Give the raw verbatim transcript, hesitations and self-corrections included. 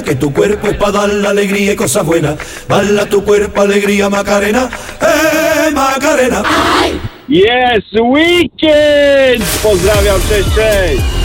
Que tu cuerpo es para dar la alegría y cosas buenas. Baila tu cuerpo, alegría, Macarena. ¡Eh, Macarena! Jest weekend! Pozdrawiam, cześć, cześć!